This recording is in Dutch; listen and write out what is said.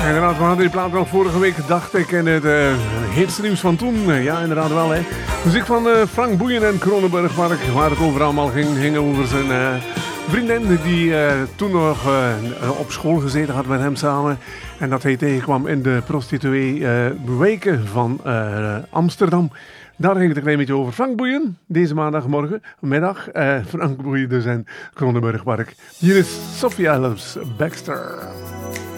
Inderdaad, we hadden die plaat nog vorige week, dacht ik, in het heetste nieuws van toen. Ja, inderdaad wel, hè. Muziek van Frank Boeien en Kronenburg, waar het over allemaal ging over zijn vriendin die toen nog op school gezeten had met hem samen. En dat hij tegenkwam in de prostituee-weken van Amsterdam. Daar ging het een klein beetje over. Frank Boeien, deze middag. Frank Boeien dus en Kronenburg Park. Hier is Sophia Loves Baxter.